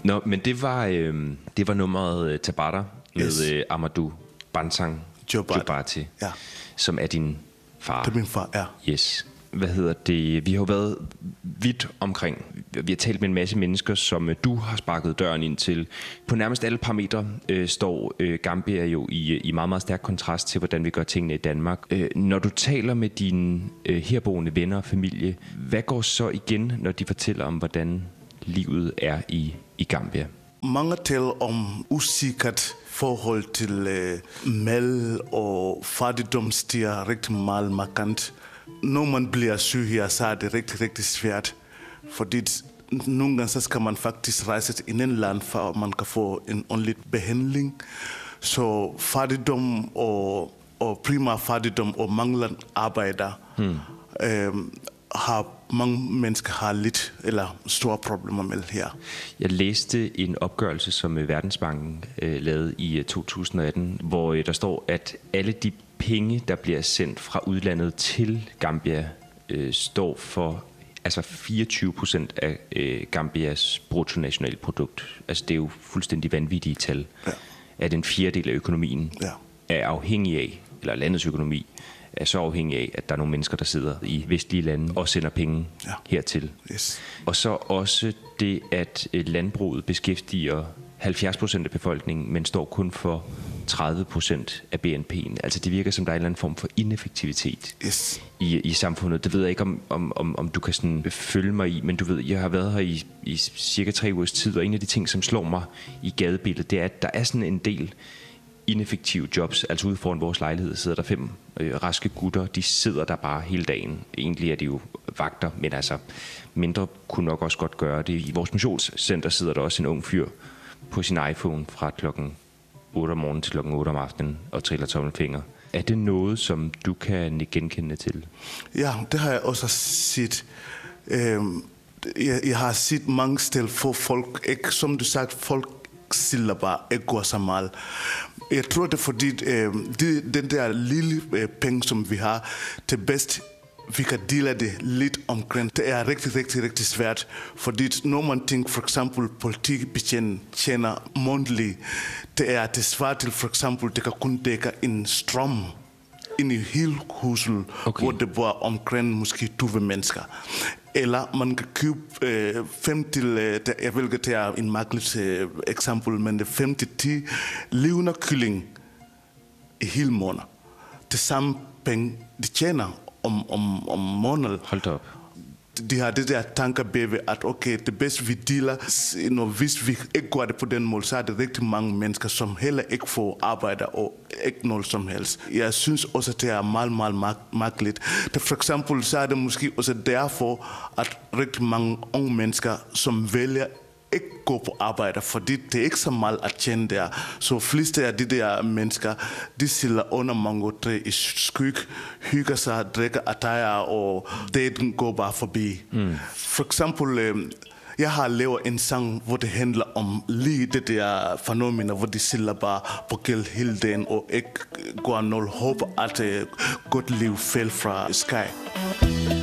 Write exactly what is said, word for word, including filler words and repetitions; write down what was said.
Nå, men det var, øh, det var nummeret øh, Tabata med Yes. øh, Amadou Bansang Jobati. Jobati, Ja. som er din far. Det er min far, ja. Yes. Hvad hedder det? Vi har jo været vidt omkring. Vi har talt med en masse mennesker, som øh, du har sparket døren ind til. På nærmest alle parametre øh, står øh, Gambia jo i, i meget, meget stærk kontrast til, hvordan vi gør tingene i Danmark. Øh, når du taler med dine øh, herboende venner og familie, hvad går så igen, når de fortæller om, hvordan livet er i, i Gambia? Mange taler om usikkert forhold til øh, mad og fattigdom stiger rigtig meget markant. Når man bliver syg her, så er det rigtig, rigtig svært. Fordi nogle gange så skal man faktisk rejse til en anden land, for at man kan få en ordentlig behandling. Så fattigdom og, og primær fattigdom og manglende arbejder hmm. øh, har mange mennesker har lidt eller store problemer med her. Jeg læste en opgørelse, som Verdensbanken øh, lavede i to tusind atten, hvor øh, der står, at alle de penge, der bliver sendt fra udlandet til Gambia, øh, står for altså fireogtyve procent af øh, Gambias bruttonationalprodukt. Altså det er jo fuldstændig vanvittige tal. Ja. At en fjerdedel af økonomien ja. er afhængig af, eller landets økonomi, er så afhængig af, at der er nogle mennesker, der sidder i vestlige lande og sender penge ja. hertil. Yes. Og så også det, at landbruget beskæftiger halvfjerds procent af befolkningen, men står kun for tredive procent af B N P'en. Altså det virker som, der er en eller anden form for ineffektivitet yes. i, i samfundet. Det ved jeg ikke, om, om, om, om du kan sådan følge mig i, men du ved, jeg har været her i, i cirka tre ugers tid, og en af de ting, som slår mig i gadebilledet, det er, at der er sådan en del ineffektive jobs. Altså ude foran vores lejlighed sidder der fem øh, raske gutter. De sidder der bare hele dagen. Egentlig er de jo vagter, men altså mindre kunne nok også godt gøre det. I vores motionscenter sidder der også en ung fyr på sin iPhone fra klokken otte om morgenen til klokken otte om aftenen og triller tommelfinger. Er det noget, som du kan genkende til? Ja, det har jeg også set. Øhm, jeg, jeg har set mange steder for folk, ikke, som du sagde, folk stiller bare ikke går så meget. Jeg tror, det er fordi, øh, det, den der lille øh, penge, som vi har, til bedst, vi kan dele det lidt omkring. Det er rigtig, rigtig, rigtig svært. Fordi når man tænker, for eksempel, politikbetjent tjener månedligt, det er det svært til, for eksempel, det kan kun dække en strøm ind i hele huset, okay. hvor det bor omkring måske tyve mennesker. Eller man kan købe øh, fem til, øh, jeg vil ikke tage en mærkeligt øh, eksempel, men det fem til ti levende kylling i hele måneden. Det samme penge, de tjener om, om, om måneden. Hold op. De har det der tanker bagved, at okay, det bedste vi dealer, når hvis vi ikke gør det på den måde, så er det rigtig mange mennesker, som heller ikke får arbejde og ikke noget som helst. Jeg synes også, at det er meget, meget mærkeligt. For eksempel, så er det måske også derfor, at rigtig mange unge mennesker, som vælger ikke gå på arbejde, fordi det er ikke så meget at tjene der. Så fleste af de der mennesker, de sidder under mangotræ i skyg, hygger sig, drikker ataya, og daten går bare forbi. Mm. For eksempel, jeg har lavet en sang, hvor det handler om lige det der fænomener, hvor de sidder bare på gæld hele dagen, og ikke går noget håb, at godt liv falder fra sky.